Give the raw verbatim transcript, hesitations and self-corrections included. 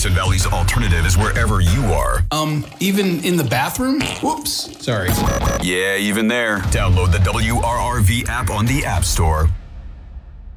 Carson Valley's alternative is wherever you are. Um, even in the bathroom? Whoops. Sorry. Yeah, even there. Download the W R R V app on the App Store.